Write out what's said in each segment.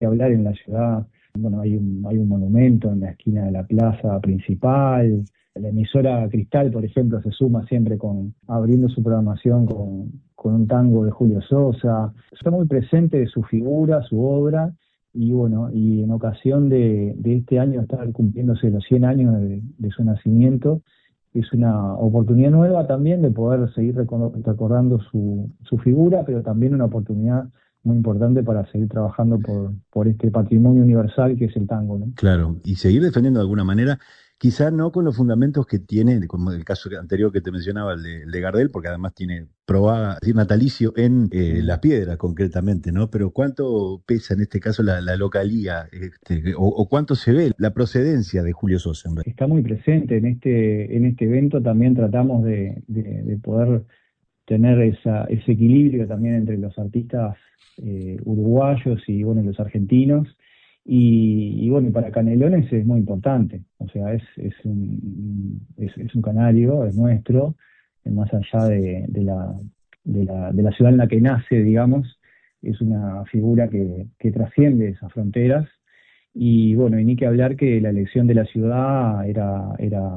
que hablar en la ciudad. Bueno, hay un monumento en la esquina de la plaza principal. La emisora Cristal, por ejemplo, se suma siempre abriendo su programación con un tango de Julio Sosa. Está muy presente su figura, su obra, y bueno, y en ocasión de este año estar cumpliéndose los 100 años de su nacimiento, es una oportunidad nueva también de poder seguir recordando su figura, pero también una oportunidad muy importante para seguir trabajando por este patrimonio universal que es el tango, ¿no? Claro, y seguir defendiendo de alguna manera, quizá no con los fundamentos que tiene, como el caso anterior que te mencionaba, el de Gardel, porque además tiene natalicio en Las Piedras concretamente, ¿no? Pero ¿cuánto pesa en este caso la localía, o cuánto se ve la procedencia de Julio Sosa? Está muy presente en este evento. También tratamos de poder tener ese equilibrio también entre los artistas uruguayos y bueno, los argentinos. Y bueno, para Canelones es muy importante, o sea, es un canario, es nuestro, más allá de la ciudad en la que nace, digamos, es una figura que trasciende esas fronteras. Y bueno, y ni que hablar que la elección de la ciudad era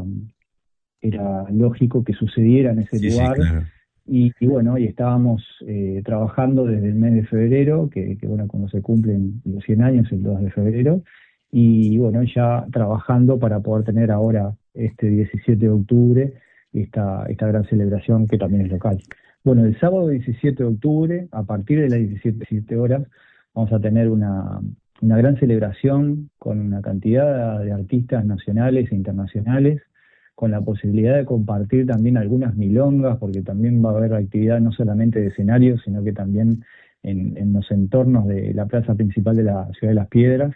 lógico que sucediera en ese lugar. Sí, claro. Y bueno, y estábamos trabajando desde el mes de febrero, que bueno, cuando se cumplen los 100 años, el 2 de febrero, y bueno, ya trabajando para poder tener ahora este 17 de octubre esta gran celebración que también es local. Bueno, el sábado 17 de octubre, a partir de las 17 horas, vamos a tener una gran celebración con una cantidad de artistas nacionales e internacionales, con la posibilidad de compartir también algunas milongas, porque también va a haber actividad no solamente de escenarios, sino que también en los entornos de la plaza principal de la ciudad de Las Piedras.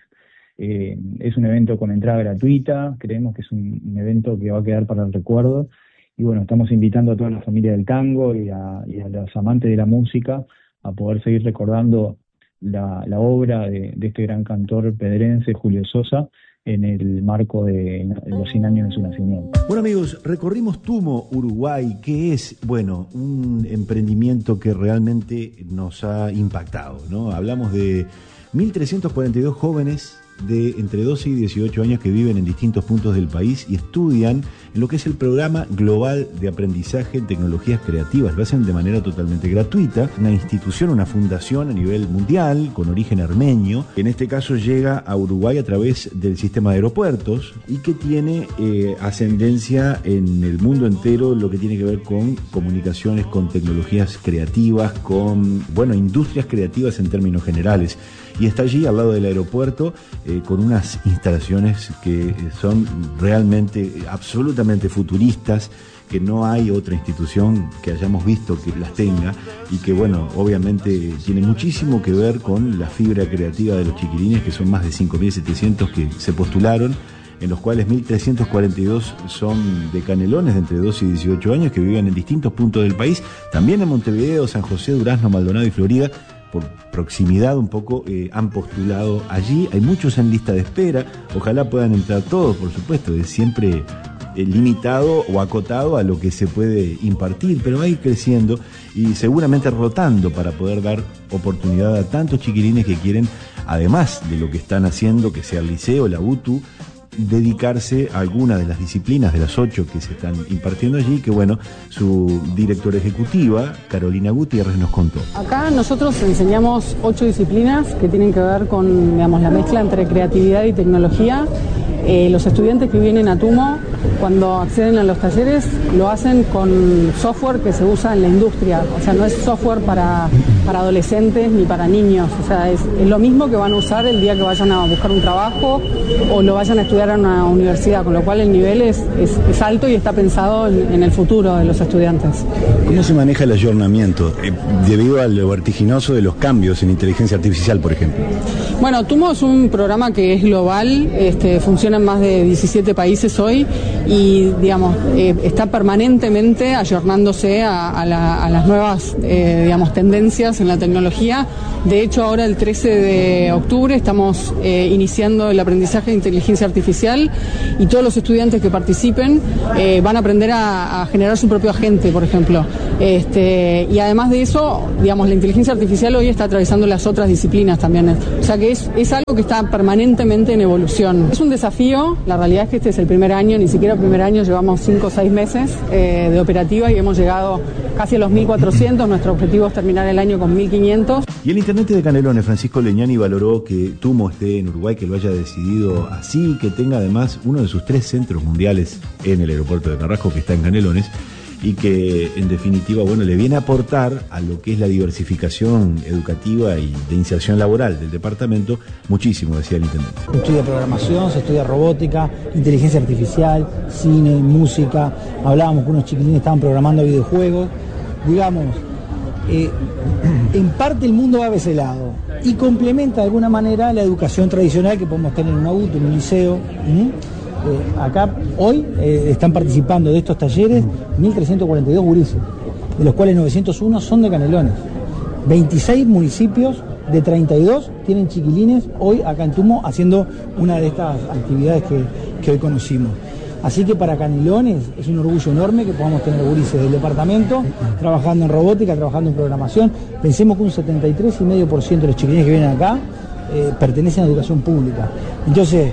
Es un evento con entrada gratuita, creemos que es un evento que va a quedar para el recuerdo, y bueno, estamos invitando a toda la familia del tango y a los amantes de la música a poder seguir recordando la obra de este gran cantor pedrense, Julio Sosa, en el marco de los 100 años de su nacimiento. Bueno, amigos, recorrimos Tumo, Uruguay, que es, bueno, un emprendimiento que realmente nos ha impactado, ¿no? Hablamos de 1.342 jóvenes de entre 12 y 18 años que viven en distintos puntos del país y estudian en lo que es el Programa Global de Aprendizaje en Tecnologías Creativas. Lo hacen de manera totalmente gratuita. Una institución, una fundación a nivel mundial con origen armenio, que en este caso llega a Uruguay a través del sistema de aeropuertos y que tiene ascendencia en el mundo entero, lo que tiene que ver con comunicaciones, con tecnologías creativas, con, bueno, industrias creativas en términos generales. Y está allí al lado del aeropuerto con unas instalaciones que son realmente absolutamente futuristas, que no hay otra institución que hayamos visto que las tenga y que, bueno, obviamente tiene muchísimo que ver con la fibra creativa de los chiquilines, que son más de 5.700 que se postularon, en los cuales 1.342 son de Canelones de entre 12 y 18 años que viven en distintos puntos del país, también en Montevideo, San José, Durazno, Maldonado y Florida. Por proximidad un poco han postulado allí. Hay muchos en lista de espera, ojalá puedan entrar todos, por supuesto, es siempre limitado o acotado a lo que se puede impartir, pero va a ir creciendo y seguramente rotando para poder dar oportunidad a tantos chiquilines que quieren, además de lo que están haciendo, que sea el liceo, la UTU, dedicarse a alguna de las disciplinas de las 8 que se están impartiendo allí, que bueno, su directora ejecutiva, Carolina Gutiérrez, nos contó. Acá nosotros enseñamos 8 disciplinas que tienen que ver con, digamos, la mezcla entre creatividad y tecnología. Los estudiantes que vienen a Tumo, cuando acceden a los talleres, lo hacen con software que se usa en la industria. O sea, no es software para adolescentes ni para niños. O sea, es lo mismo que van a usar el día que vayan a buscar un trabajo o lo vayan a estudiar a una universidad, con lo cual el nivel es alto y está pensado en el futuro de los estudiantes. ¿Cómo se maneja el ayornamiento debido a lo vertiginoso de los cambios en inteligencia artificial, por ejemplo? Bueno, Tumo es un programa que es global, funciona funciona en más de 17 países hoy y, digamos, está permanentemente ayornándose a las nuevas, tendencias en la tecnología. De hecho, ahora el 13 de octubre estamos iniciando el aprendizaje de inteligencia artificial y todos los estudiantes que participen van a aprender a generar su propio agente, por ejemplo. Y además de eso, digamos, la inteligencia artificial hoy está atravesando las otras disciplinas también. O sea que es algo que está permanentemente en evolución. Es un desafío, la realidad es que este es el primer año, ni siquiera el primer año, llevamos 5 o 6 meses de operativa y hemos llegado casi a los 1.400, nuestro objetivo es terminar el año con 1.500. Y el intendente de Canelones, Francisco Leñani, valoró que TUMO esté en Uruguay, que lo haya decidido así, que tenga además uno de sus 3 centros mundiales en el aeropuerto de Carrasco, que está en Canelones, y que en definitiva, bueno, le viene a aportar a lo que es la diversificación educativa y de inserción laboral del departamento muchísimo, decía el intendente. Se estudia programación, se estudia robótica, inteligencia artificial, cine, música. Hablábamos que unos chiquilines estaban programando videojuegos. Digamos, en parte el mundo va a ese lado y complementa de alguna manera la educación tradicional que podemos tener en un adulto, en un liceo. Acá hoy están participando de estos talleres 1.342 gurises, de los cuales 901 son de Canelones. 26 municipios de 32 tienen chiquilines hoy acá en TUMO haciendo una de estas actividades que hoy conocimos. Así que para Canelones es un orgullo enorme que podamos tener gurises del departamento trabajando en robótica, trabajando en programación. Pensemos que un 73,5% de los chiquilines que vienen acá pertenecen a educación pública. Entonces,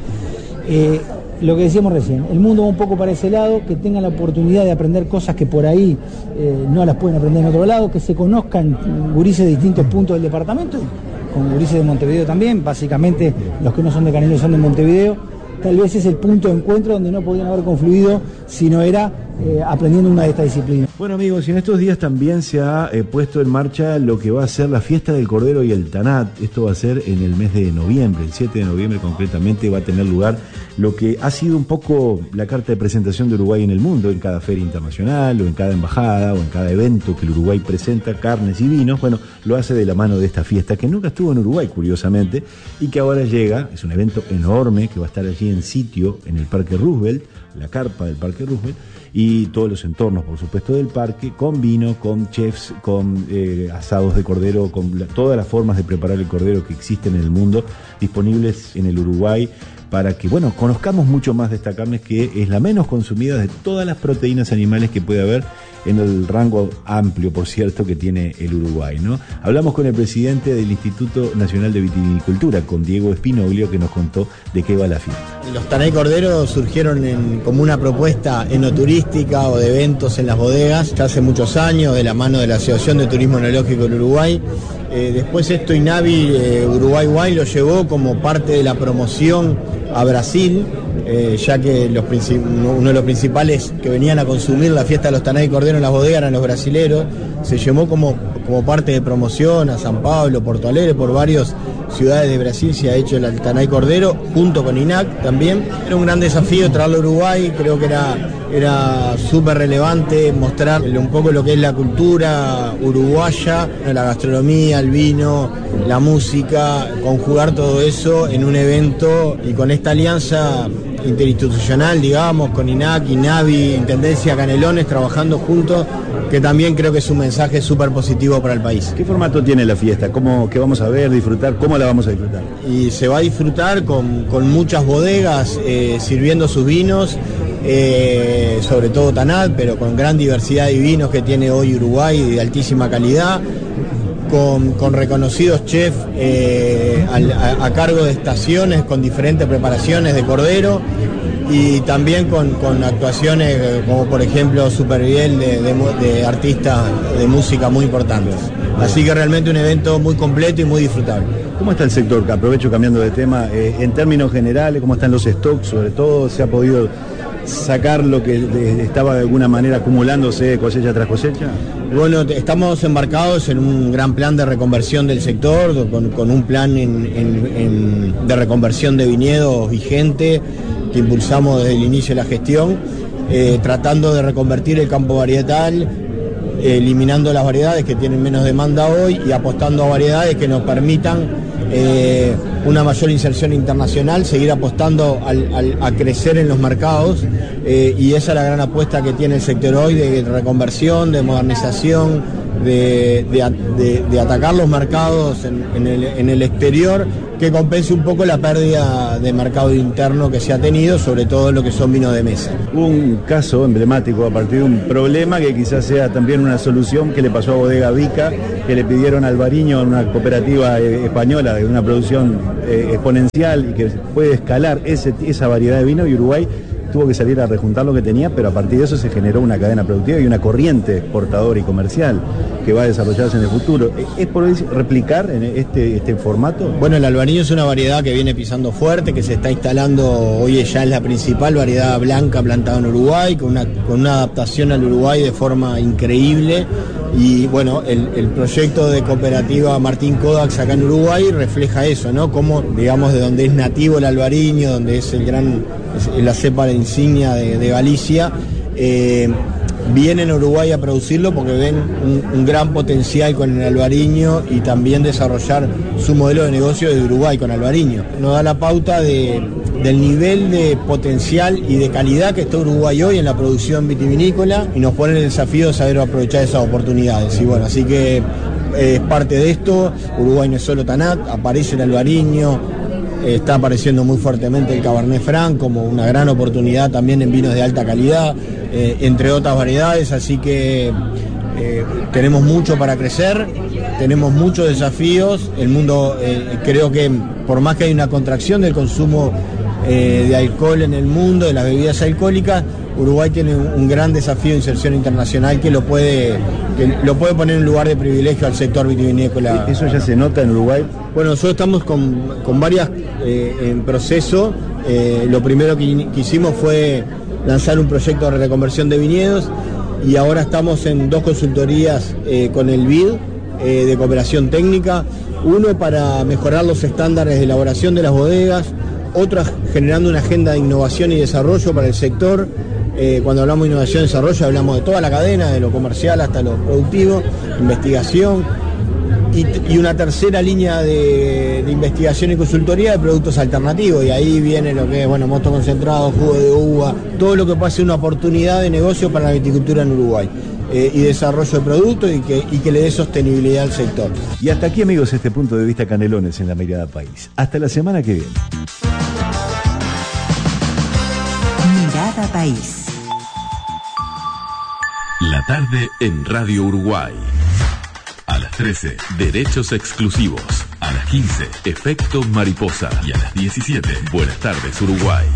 lo que decíamos recién, el mundo va un poco para ese lado, que tengan la oportunidad de aprender cosas que por ahí no las pueden aprender en otro lado, que se conozcan gurises de distintos puntos del departamento, con gurises de Montevideo también, básicamente los que no son de Canelones son de Montevideo. Tal vez es el punto de encuentro donde no podían haber confluido si no era aprendiendo una de estas disciplinas. Bueno, amigos, y en estos días también se ha puesto en marcha lo que va a ser la fiesta del Cordero y el Tanat. Esto va a ser en el mes de noviembre, el 7 de noviembre concretamente va a tener lugar lo que ha sido un poco la carta de presentación de Uruguay en el mundo, en cada feria internacional o en cada embajada o en cada evento que el Uruguay presenta, carnes y vinos. Bueno, lo hace de la mano de esta fiesta que nunca estuvo en Uruguay, curiosamente, y que ahora llega. Es un evento enorme que va a estar allí en sitio en el Parque Roosevelt, la carpa del Parque Roosevelt, y todos los entornos, por supuesto, del parque, con vino, con chefs, con asados de cordero, con todas las formas de preparar el cordero que existen en el mundo, disponibles en el Uruguay, para que, bueno, conozcamos mucho más de esta carne, que es la menos consumida de todas las proteínas animales que puede haber en el rango amplio, por cierto, que tiene el Uruguay, ¿no? Hablamos con el presidente del Instituto Nacional de Vitivinicultura, con Diego Espinoglio, que nos contó de qué va la fiesta. Los Tanay Corderos surgieron como una propuesta enoturística o de eventos en las bodegas ya hace muchos años, de la mano de la Asociación de Turismo Enológico del Uruguay. Después esto INAVI Uruguay Wine lo llevó como parte de la promoción a Brasil, ya que uno de los principales que venían a consumir la fiesta de los Tanay Cordero en las bodegas eran los brasileros. Se llevó como parte de promoción a San Pablo, Porto Alegre, por varias ciudades de Brasil se ha hecho el Tanay Cordero, junto con INAC también. Era un gran desafío traerlo a Uruguay, creo que era súper relevante mostrar un poco lo que es la cultura uruguaya, la gastronomía, el vino, la música, conjugar todo eso en un evento y con esta alianza interinstitucional, digamos, con INAC, INAVI, Intendencia Canelones, trabajando juntos, que también creo que es un mensaje súper positivo para el país. ¿Qué formato tiene la fiesta? ¿Qué vamos a ver, disfrutar? ¿Cómo la vamos a disfrutar? Y se va a disfrutar con muchas bodegas sirviendo sus vinos, sobre todo Tanat, pero con gran diversidad de vinos que tiene hoy Uruguay de altísima calidad, con reconocidos chefs a cargo de estaciones con diferentes preparaciones de cordero y también con actuaciones como por ejemplo Superviel de artistas de música muy importantes. Así que realmente un evento muy completo y muy disfrutable. ¿Cómo está el sector? Aprovecho cambiando de tema, en términos generales, ¿cómo están los stocks? Sobre todo, ¿se ha podido sacar lo que estaba de alguna manera acumulándose cosecha tras cosecha? Bueno, estamos embarcados en un gran plan de reconversión del sector, con un plan de reconversión de viñedos vigente que impulsamos desde el inicio de la gestión, tratando de reconvertir el campo varietal, eliminando las variedades que tienen menos demanda hoy y apostando a variedades que nos permitan una mayor inserción internacional, seguir apostando a crecer en los mercados, y esa es la gran apuesta que tiene el sector hoy, de reconversión, de modernización, de atacar los mercados en el exterior, que compense un poco la pérdida de mercado interno que se ha tenido, sobre todo en lo que son vinos de mesa. Un caso emblemático a partir de un problema que quizás sea también una solución que le pasó a Bodega Vica, que le pidieron a Albariño, una cooperativa española de una producción exponencial y que puede escalar esa variedad de vino, y Uruguay tuvo que salir a rejuntar lo que tenía, pero a partir de eso se generó una cadena productiva y una corriente exportadora y comercial que va a desarrollarse en el futuro. ¿Es por replicar en este formato? Bueno, el Albariño es una variedad que viene pisando fuerte, que se está instalando, hoy ya es la principal variedad blanca plantada en Uruguay, con una adaptación al Uruguay de forma increíble. Y bueno, el proyecto de cooperativa Martín Kodax acá en Uruguay refleja eso, ¿no? Como, digamos, de donde es nativo el Albariño, donde es la cepa de insignia de Galicia, vienen a Uruguay a producirlo porque ven un gran potencial con el Albariño, y también desarrollar su modelo de negocio de Uruguay con Albariño. Nos da la pauta del nivel de potencial y de calidad que está Uruguay hoy en la producción vitivinícola, y nos pone el desafío de saber aprovechar esas oportunidades. Y bueno, así que es parte de esto. Uruguay no es solo Tanat, aparece el Albariño, está apareciendo muy fuertemente el Cabernet Franc como una gran oportunidad también en vinos de alta calidad, entre otras variedades, así que tenemos mucho para crecer, tenemos muchos desafíos. El mundo, creo que por más que hay una contracción del consumo de alcohol en el mundo, de las bebidas alcohólicas, Uruguay tiene un gran desafío de inserción internacional que lo puede poner en un lugar de privilegio al sector vitivinícola. ¿Eso ya se nota en Uruguay? Bueno, nosotros estamos con varias en proceso. Lo primero que hicimos fue lanzar un proyecto de reconversión de viñedos, y ahora estamos en 2 consultorías con el BID de cooperación técnica, uno para mejorar los estándares de elaboración de las bodegas, otra generando una agenda de innovación y desarrollo para el sector. Cuando hablamos de innovación y desarrollo hablamos de toda la cadena, de lo comercial hasta lo productivo, investigación, y una tercera línea de investigación y consultoría de productos alternativos, y ahí viene lo que es, bueno, mosto concentrado, jugo de uva, todo lo que puede ser una oportunidad de negocio para la viticultura en Uruguay, y desarrollo de productos y que le dé sostenibilidad al sector. Y hasta aquí, amigos, este punto de vista Canelones en La Mirada País. Hasta la semana que viene. Mirada País. La tarde en Radio Uruguay. A las 13, Derechos Exclusivos. A las 15, Efecto Mariposa. Y a las 17, Buenas tardes Uruguay.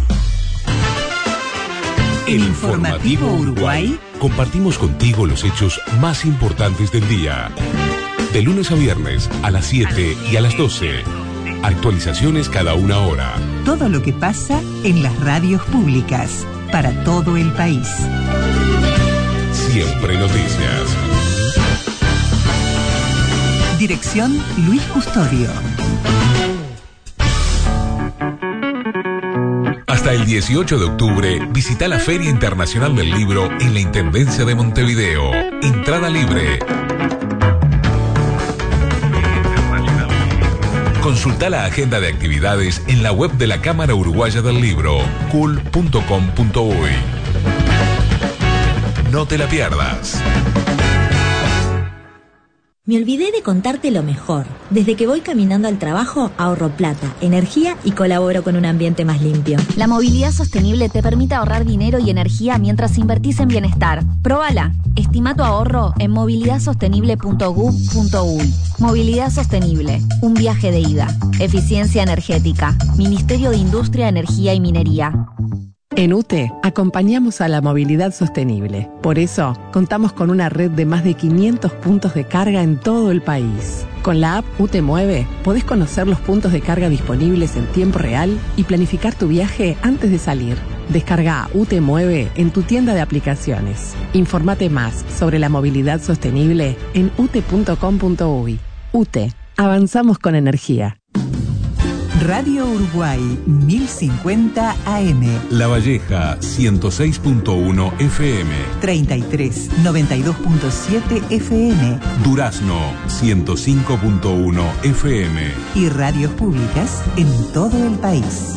El Informativo Uruguay. Compartimos contigo los hechos más importantes del día. De lunes a viernes, a las 7 y a las 12. Actualizaciones cada una hora. Todo lo que pasa en las radios públicas, para todo el país. Siempre noticias. Dirección Luis Custodio. Hasta el 18 de octubre, visita la Feria Internacional del Libro en la Intendencia de Montevideo. Entrada libre. Consulta la agenda de actividades en la web de la Cámara Uruguaya del Libro, cul.com.uy. No te la pierdas. Me olvidé de contarte lo mejor. Desde que voy caminando al trabajo, ahorro plata, energía y colaboro con un ambiente más limpio. La movilidad sostenible te permite ahorrar dinero y energía mientras invertís en bienestar. Próbala. Estima tu ahorro en movilidadsostenible.gov.uy. Movilidad sostenible. Un viaje de ida. Eficiencia energética. Ministerio de Industria, Energía y Minería. En UTE acompañamos a la movilidad sostenible. Por eso, contamos con una red de más de 500 puntos de carga en todo el país. Con la app UTE Mueve, podés conocer los puntos de carga disponibles en tiempo real y planificar tu viaje antes de salir. Descarga UTE Mueve en tu tienda de aplicaciones. Informate más sobre la movilidad sostenible en ute.com.uy. UTE, avanzamos con energía. Radio Uruguay 1050 AM. La Valleja 106.1 FM. 33 92.7 FM. Durazno 105.1 FM. Y radios públicas en todo el país.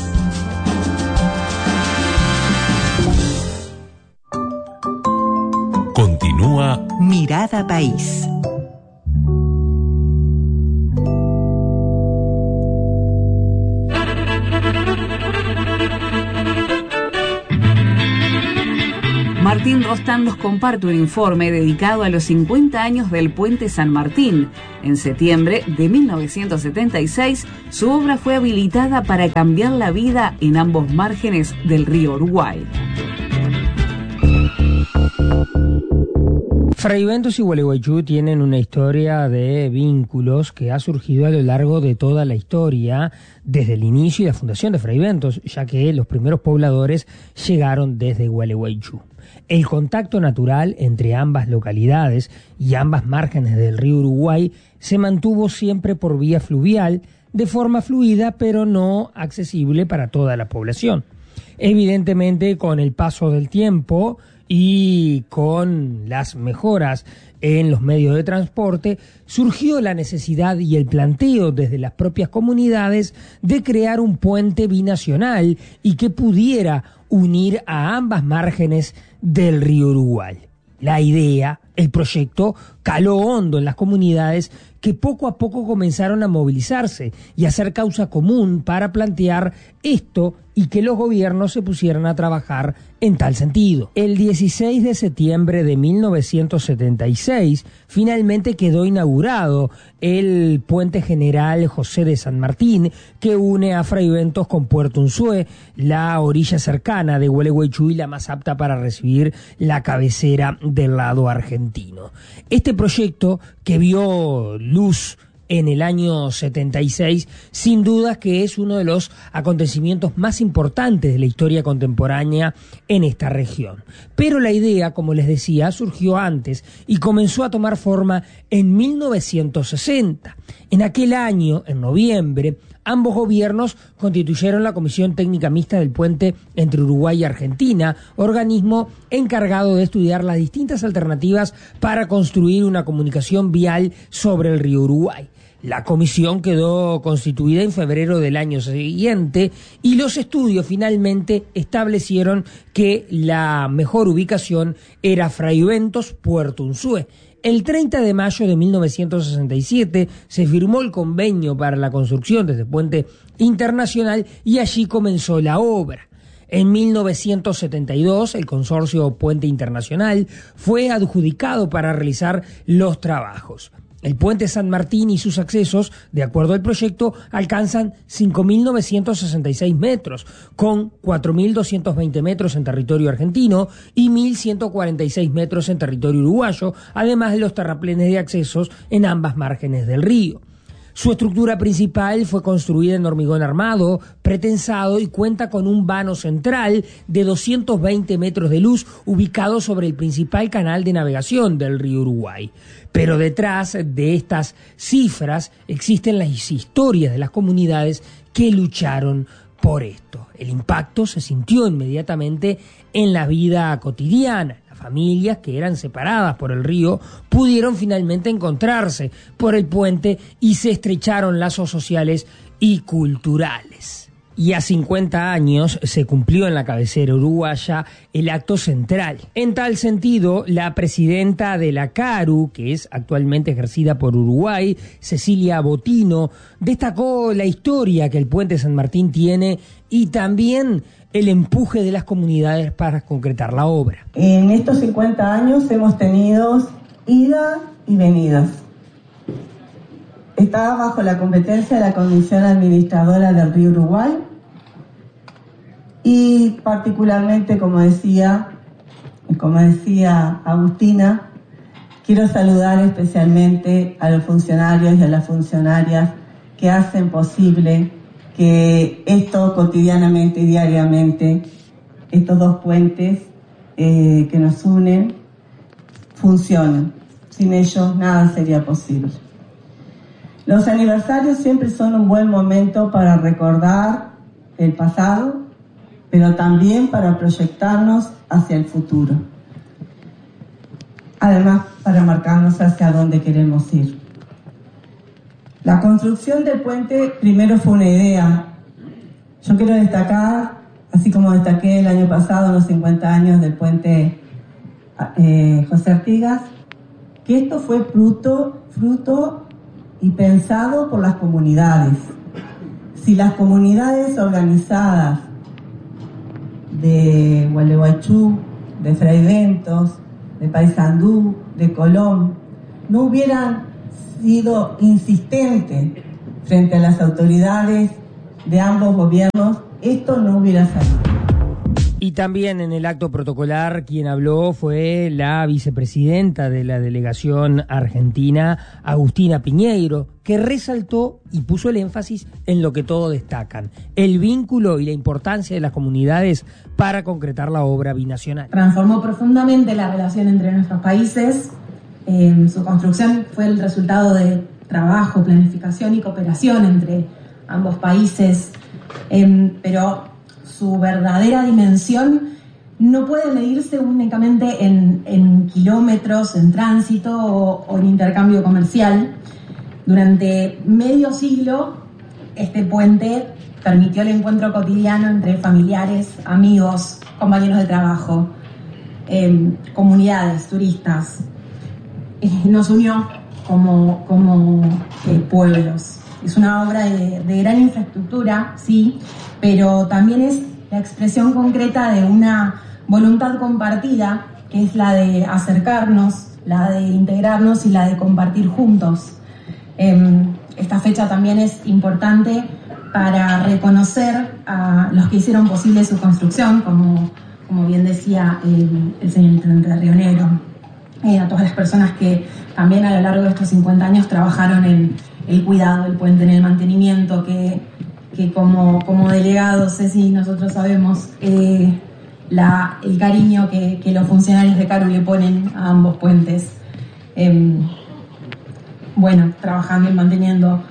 Continúa Mirada País. Martín Rostán nos comparte un informe dedicado a los 50 años del Puente San Martín. En septiembre de 1976, su obra fue habilitada para cambiar la vida en ambos márgenes del río Uruguay. Fraiventos y Gualeguaychú tienen una historia de vínculos que ha surgido a lo largo de toda la historia, desde el inicio y la fundación de Fraiventos, ya que los primeros pobladores llegaron desde Gualeguaychú. El contacto natural entre ambas localidades y ambas márgenes del río Uruguay se mantuvo siempre por vía fluvial, de forma fluida pero no accesible para toda la población. Evidentemente, con el paso del tiempo y con las mejoras en los medios de transporte, surgió la necesidad y el planteo desde las propias comunidades de crear un puente binacional y que pudiera unir a ambas márgenes del río Uruguay. La idea, el proyecto, caló hondo en las comunidades que poco a poco comenzaron a movilizarse y a hacer causa común para plantear esto y que los gobiernos se pusieran a trabajar en tal sentido. El 16 de septiembre de 1976 finalmente quedó inaugurado el Puente General José de San Martín, que une a Fraiventos con Puerto Unzué, la orilla cercana de Gualeguaychú y la más apta para recibir la cabecera del lado argentino. Este proyecto, que vio luz en el año 76, sin duda que es uno de los acontecimientos más importantes de la historia contemporánea en esta región. Pero la idea, como les decía, surgió antes y comenzó a tomar forma en 1960. En aquel año, en noviembre, ambos gobiernos constituyeron la Comisión Técnica Mixta del Puente entre Uruguay y Argentina, organismo encargado de estudiar las distintas alternativas para construir una comunicación vial sobre el río Uruguay. La comisión quedó constituida en febrero del año siguiente y los estudios finalmente establecieron que la mejor ubicación era Fraiventos, Puerto Unzué. El 30 de mayo de 1967 se firmó el convenio para la construcción de este puente internacional y allí comenzó la obra. En 1972, el consorcio Puente Internacional fue adjudicado para realizar los trabajos. El puente San Martín y sus accesos, de acuerdo al proyecto, alcanzan 5.966 metros, con 4.220 metros en territorio argentino y 1.146 metros en territorio uruguayo, además de los terraplenes de accesos en ambas márgenes del río. Su estructura principal fue construida en hormigón armado, pretensado y cuenta con un vano central de 220 metros de luz ubicado sobre el principal canal de navegación del río Uruguay. Pero detrás de estas cifras existen las historias de las comunidades que lucharon por esto. El impacto se sintió inmediatamente en la vida cotidiana. Familias que eran separadas por el río pudieron finalmente encontrarse por el puente y se estrecharon lazos sociales y culturales. Y a 50 años se cumplió en la cabecera uruguaya el acto central. En tal sentido, la presidenta de la CARU, que es actualmente ejercida por Uruguay, Cecilia Botino, destacó la historia que el Puente San Martín tiene y también el empuje de las comunidades para concretar la obra. En estos 50 años hemos tenido idas y venidas. Está bajo la competencia de la Comisión Administradora del Río Uruguay y particularmente, como decía Agustina, quiero saludar especialmente a los funcionarios y a las funcionarias que hacen posible que esto cotidianamente y diariamente, estos dos puentes que nos unen, funcionen. Sin ellos nada sería posible. Los aniversarios siempre son un buen momento para recordar el pasado, pero también para proyectarnos hacia el futuro. Además, para marcarnos hacia dónde queremos ir. La construcción del puente primero fue una idea. Yo quiero destacar, así como destaqué el año pasado los 50 años del puente José Artigas, que esto fue fruto y pensado por las comunidades. Si las comunidades organizadas de Gualeguaychú, de Fraiventos, de Paysandú, de Colón, no hubieran sido insistentes frente a las autoridades de ambos gobiernos, esto no hubiera salido. Y también en el acto protocolar quien habló fue la vicepresidenta de la delegación argentina, Agustina Piñeiro, que resaltó y puso el énfasis en lo que todos destacan, el vínculo y la importancia de las comunidades para concretar la obra binacional. Transformó profundamente la relación entre nuestros países. Su construcción fue el resultado de trabajo, planificación y cooperación entre ambos países, pero su verdadera dimensión no puede medirse únicamente en kilómetros, en tránsito o en intercambio comercial. Durante medio siglo, este puente permitió el encuentro cotidiano entre familiares, amigos, compañeros de trabajo, comunidades, turistas. Nos unió como pueblos. Es una obra de gran infraestructura, sí, pero también es la expresión concreta de una voluntad compartida, que es la de acercarnos, la de integrarnos y la de compartir juntos. Esta fecha también es importante para reconocer a los que hicieron posible su construcción, como bien decía el señor intendente de Río Negro, a todas las personas que también a lo largo de estos 50 años trabajaron en el cuidado del puente, en el mantenimiento, que como delegados, Ceci, nosotros sabemos el cariño que los funcionarios de Caru le ponen a ambos puentes. Trabajando y manteniendo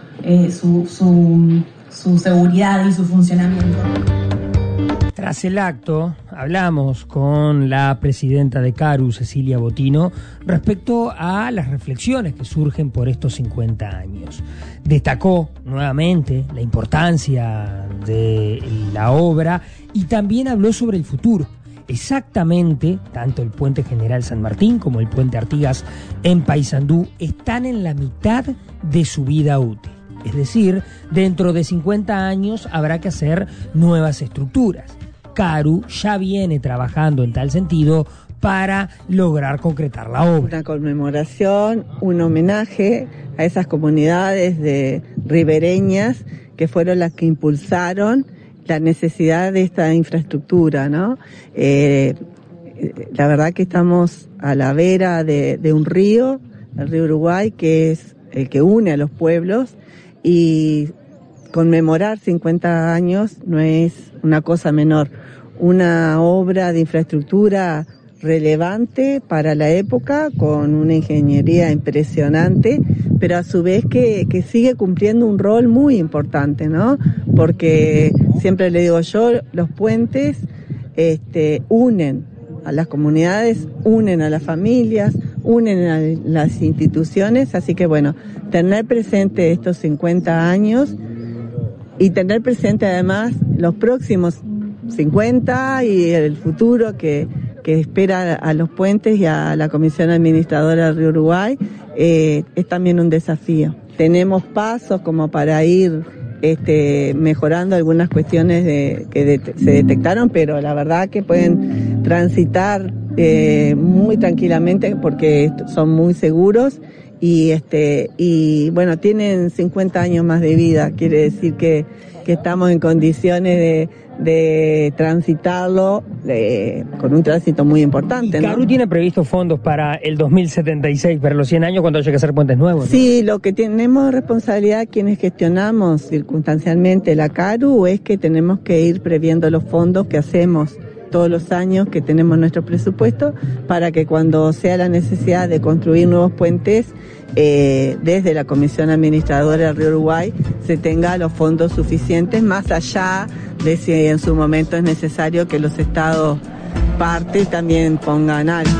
su seguridad y su funcionamiento. Tras el acto, hablamos con la presidenta de Caru, Cecilia Botino, respecto a las reflexiones que surgen por estos 50 años. Destacó nuevamente la importancia de la obra y también habló sobre el futuro. Exactamente, tanto el Puente General San Martín como el Puente Artigas en Paysandú están en la mitad de su vida útil. Es decir, dentro de 50 años habrá que hacer nuevas estructuras. Caru ya viene trabajando en tal sentido para lograr concretar la obra. Una conmemoración, un homenaje a esas comunidades de ribereñas que fueron las que impulsaron la necesidad de esta infraestructura, ¿no? La verdad que estamos a la vera de un río, el río Uruguay, que es el que une a los pueblos, y conmemorar 50 años no es una cosa menor. Una obra de infraestructura relevante para la época, con una ingeniería impresionante, pero a su vez que sigue cumpliendo un rol muy importante, ¿no? Porque siempre le digo yo, los puentes unen a las comunidades, unen a las familias, unen a las instituciones, así que bueno, tener presente estos 50 años y tener presente además los próximos 50 y el futuro que espera a los puentes y a la Comisión Administradora del Río Uruguay, es también un desafío. Tenemos pasos como para ir mejorando algunas cuestiones que se detectaron, pero la verdad que pueden transitar muy tranquilamente porque son muy seguros y bueno, tienen 50 años más de vida, quiere decir que estamos en condiciones de transitarlo con un tránsito muy importante, ¿no? Caru tiene previsto fondos para el 2076, para los 100 años cuando haya que hacer puentes nuevos, ¿no? Sí, lo que tenemos responsabilidad quienes gestionamos circunstancialmente la Caru es que tenemos que ir previendo los fondos que hacemos todos los años que tenemos nuestro presupuesto para que cuando sea la necesidad de construir nuevos puentes, desde la Comisión Administradora del Río Uruguay se tenga los fondos suficientes, más allá de si en su momento es necesario que los estados partes también pongan algo.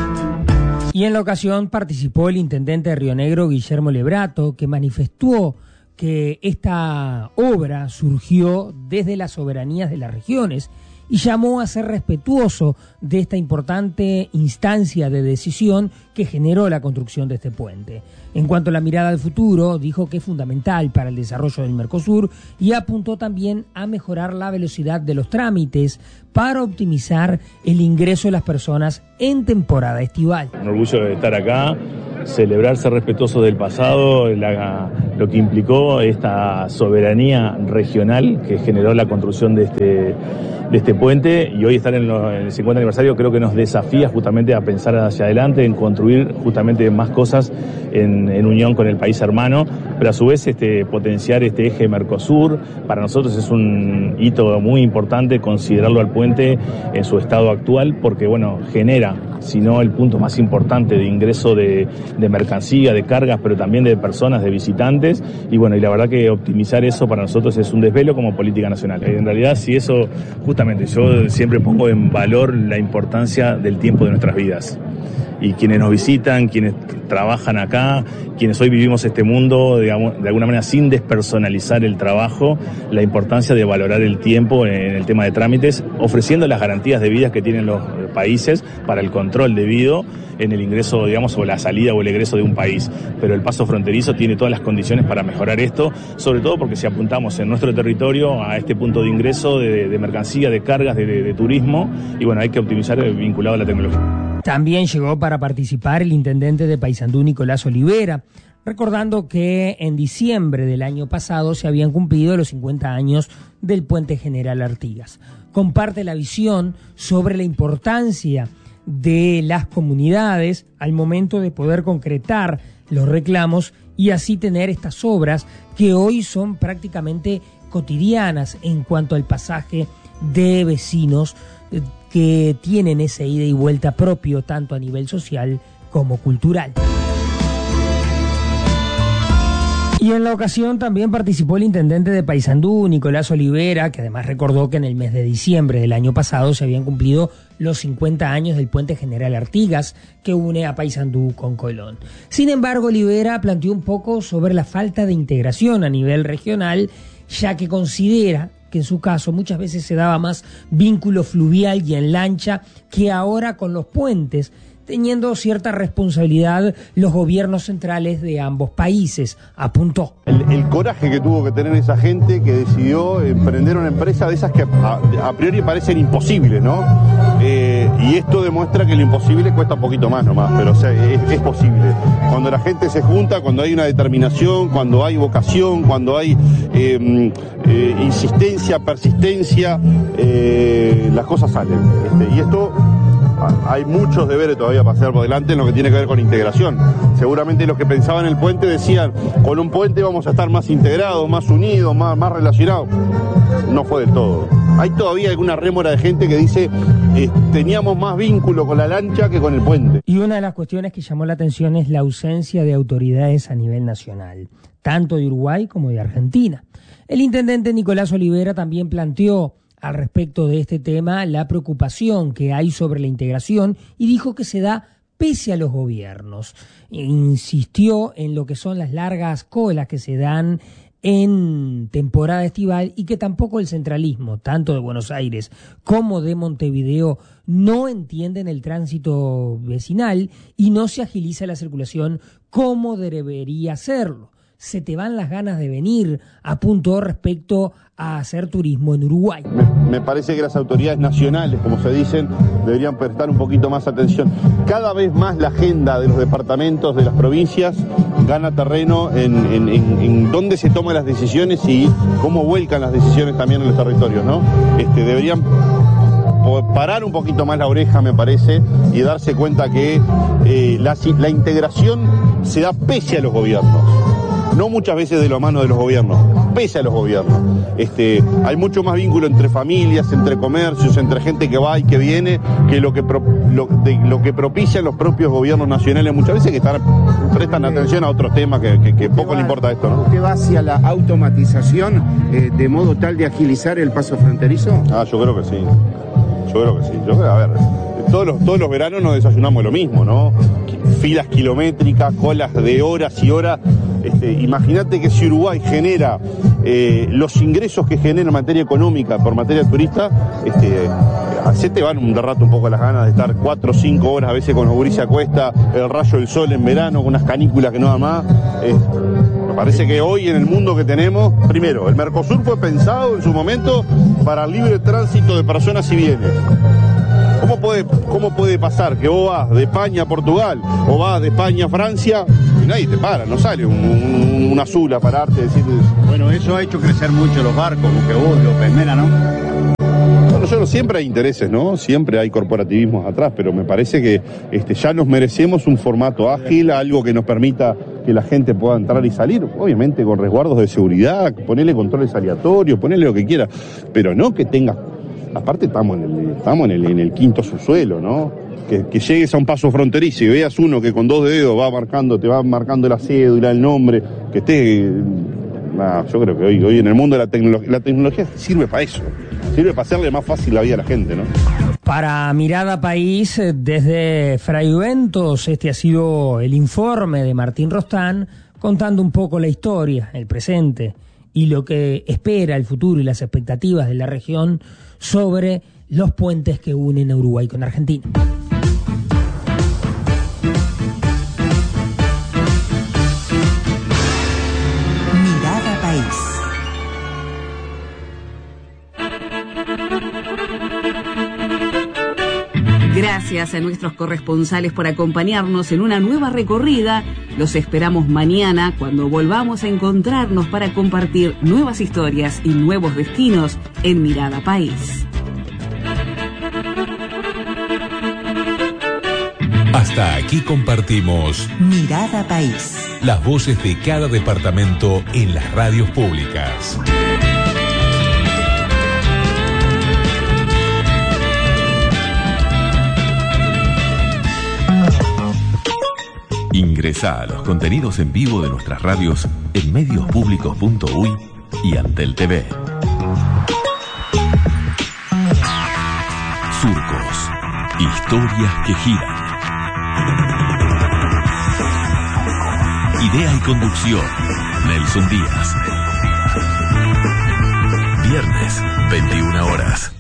Y en la ocasión participó el intendente de Río Negro, Guillermo Lebrato, que manifestó que esta obra surgió desde las soberanías de las regiones y llamó a ser respetuoso de esta importante instancia de decisión que generó la construcción de este puente. En cuanto a la mirada al futuro, dijo que es fundamental para el desarrollo del Mercosur y apuntó también a mejorar la velocidad de los trámites para optimizar el ingreso de las personas en temporada estival. Un orgullo de estar acá, celebrar, ser respetuoso del pasado, lo que implicó esta soberanía regional que generó la construcción de este puente, y hoy estar en el 50 aniversario creo que nos desafía justamente a pensar hacia adelante, en construir justamente más cosas en unión con el país hermano, pero a su vez potenciar este eje Mercosur. Para nosotros es un hito muy importante considerarlo al puente en su estado actual, porque bueno, genera, si no el punto más importante de ingreso de mercancía, de cargas, pero también de personas, de visitantes, y bueno, y la verdad que optimizar eso para nosotros es un desvelo como política nacional. En realidad, si eso, justamente, yo siempre pongo en valor la importancia del tiempo de nuestras vidas. Y quienes nos visitan, quienes trabajan acá, quienes hoy vivimos este mundo, digamos, de alguna manera sin despersonalizar el trabajo, la importancia de valorar el tiempo en el tema de trámites, ofreciendo las garantías debidas que tienen los países para el control debido en el ingreso, digamos, o la salida o el egreso de un país. Pero el paso fronterizo tiene todas las condiciones para mejorar esto, sobre todo porque si apuntamos en nuestro territorio a este punto de ingreso de mercancía, de cargas, de turismo, y bueno, hay que optimizar vinculado a la tecnología. También llegó para participar el intendente de Paysandú, Nicolás Olivera, recordando que en diciembre del año pasado se habían cumplido los 50 años del Puente General Artigas. Comparte la visión sobre la importancia de las comunidades al momento de poder concretar los reclamos y así tener estas obras que hoy son prácticamente cotidianas en cuanto al pasaje de vecinos que tienen ese ida y vuelta propio tanto a nivel social como cultural. Y en la ocasión también participó el intendente de Paysandú, Nicolás Olivera, que además recordó que en el mes de diciembre del año pasado se habían cumplido los 50 años del Puente General Artigas, que une a Paysandú con Colón. Sin embargo, Olivera planteó un poco sobre la falta de integración a nivel regional, ya que considera que en su caso muchas veces se daba más vínculo fluvial y en lancha que ahora con los puentes, teniendo cierta responsabilidad los gobiernos centrales de ambos países, apuntó. El coraje que tuvo que tener esa gente que decidió emprender una empresa de esas que a priori parecen imposibles, ¿no? Y esto demuestra que lo imposible cuesta un poquito más nomás, pero o sea, es posible. Cuando la gente se junta, cuando hay una determinación, cuando hay vocación, cuando hay insistencia, persistencia, las cosas salen. Y esto... Hay muchos deberes todavía para hacer por delante en lo que tiene que ver con integración. Seguramente los que pensaban en el puente decían, con un puente vamos a estar más integrados, más unidos, más relacionados. No fue del todo. Hay todavía alguna rémora de gente que dice, teníamos más vínculo con la lancha que con el puente. Y una de las cuestiones que llamó la atención es la ausencia de autoridades a nivel nacional, tanto de Uruguay como de Argentina. El intendente Nicolás Olivera también planteó al respecto de este tema la preocupación que hay sobre la integración y dijo que se da pese a los gobiernos. Insistió en lo que son las largas colas que se dan en temporada estival y que tampoco el centralismo, tanto de Buenos Aires como de Montevideo, no entienden el tránsito vecinal y no se agiliza la circulación como debería hacerlo. Se te van las ganas de venir, apuntó respecto a hacer turismo en Uruguay. Me parece que las autoridades nacionales, como se dicen, deberían prestar un poquito más atención. Cada vez más la agenda de los departamentos, de las provincias, gana terreno en dónde se toman las decisiones y cómo vuelcan las decisiones también en los territorios, ¿no? Deberían parar un poquito más la oreja, me parece, y darse cuenta que la integración se da pese a los gobiernos. No muchas veces de la mano de los gobiernos. pese a los gobiernos. Hay mucho más vínculo entre familias, entre comercios, entre gente que va y que viene, que lo que propician los propios gobiernos nacionales muchas veces, que prestan atención a otros temas que poco le importa esto, ¿no? ¿Usted va hacia la automatización de modo tal de agilizar el paso fronterizo? Yo creo que sí. A ver, todos los veranos nos desayunamos lo mismo, ¿no? Filas kilométricas, colas de horas y horas. Imagínate que si Uruguay genera los ingresos que genera en materia económica por materia turista, se te van de rato un poco las ganas de estar 4 o 5 horas a veces con los gurises a cuesta, el rayo del sol en verano, con unas canículas que no da más. Me parece que hoy en el mundo que tenemos, primero, el Mercosur fue pensado en su momento para el libre tránsito de personas y bienes. ¿Cómo puede pasar que vos vas de España a Portugal o vas de España a Francia y nadie te para? No sale un azul a pararte y decir... Bueno, eso ha hecho crecer mucho los barcos, Buquebus, López Mena, ¿no? Bueno, siempre hay intereses, ¿no? Siempre hay corporativismos atrás, pero me parece que ya nos merecemos un formato ágil, algo que nos permita que la gente pueda entrar y salir, obviamente con resguardos de seguridad, ponerle controles aleatorios, ponerle lo que quiera, pero no que tengas... Aparte estamos en el quinto subsuelo, ¿no? Que llegues a un paso fronterizo y veas uno que con 2 dedos te va marcando la cédula, el nombre, que esté... yo creo que hoy en el mundo de la tecnología sirve para eso, sirve para hacerle más fácil la vida a la gente, ¿no? Para Mirada País, desde Fraiventos, este ha sido el informe de Martín Rostán, contando un poco la historia, el presente y lo que espera el futuro y las expectativas de la región sobre los puentes que unen a Uruguay con Argentina. Mirada País. Gracias a nuestros corresponsales por acompañarnos en una nueva recorrida. Los esperamos mañana cuando volvamos a encontrarnos para compartir nuevas historias y nuevos destinos en Mirada País. Hasta aquí compartimos Mirada País. Las voces de cada departamento en las radios públicas. Ingresá a los contenidos en vivo de nuestras radios en mediospublicos.uy y Antel TV. Surcos, historias que giran. Idea y conducción, Nelson Díaz. Viernes, 21 horas.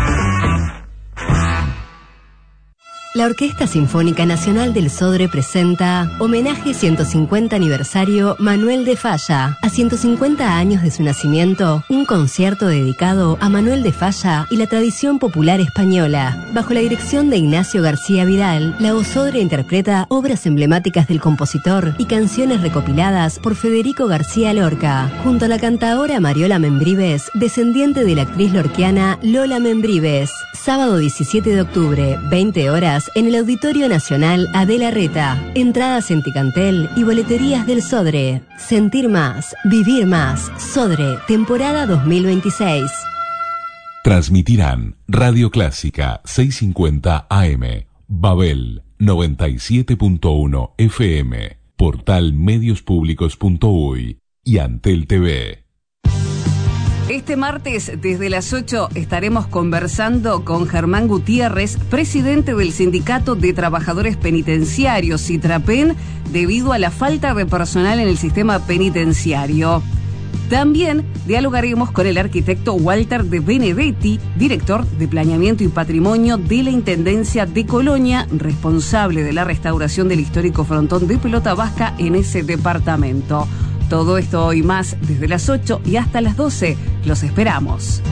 La Orquesta Sinfónica Nacional del Sodre presenta Homenaje 150 aniversario Manuel de Falla. A 150 años de su nacimiento, un concierto dedicado a Manuel de Falla y la tradición popular española. Bajo la dirección de Ignacio García Vidal, la OSodre interpreta obras emblemáticas del compositor y canciones recopiladas por Federico García Lorca, junto a la cantaora Mariola Membrives, descendiente de la actriz lorquiana Lola Membrives. Sábado 17 de octubre, 20 horas, en el Auditorio Nacional Adela Reta. Entradas en Ticantel y boleterías del Sodre. Sentir más, vivir más. Sodre, temporada 2026. Transmitirán Radio Clásica 650 AM, Babel 97.1 FM, Portal Mediospublicos.uy y Antel TV. Este martes, desde las 8, estaremos conversando con Germán Gutiérrez, presidente del Sindicato de Trabajadores Penitenciarios, SITRAPEN, debido a la falta de personal en el sistema penitenciario. También dialogaremos con el arquitecto Walter de Benedetti, director de Planeamiento y Patrimonio de la Intendencia de Colonia, responsable de la restauración del histórico frontón de Pelota Vasca en ese departamento. Todo esto y más desde las 8 y hasta las 12. Los esperamos.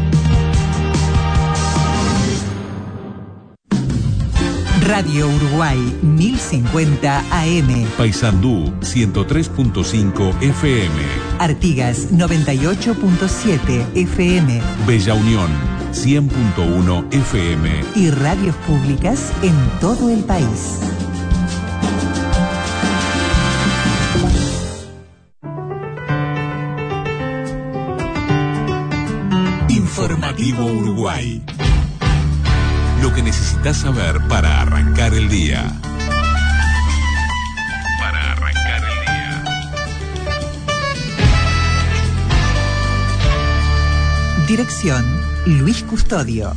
Radio Uruguay 1050 AM. Paysandú 103.5 FM. Artigas 98.7 FM. Bella Unión 100.1 FM. Y radios públicas en todo el país. Informativo Uruguay. Lo que necesitas saber para arrancar el día. Para arrancar el día. Dirección: Luis Custodio.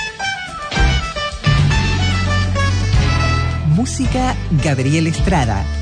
Música: Gabriel Estrada.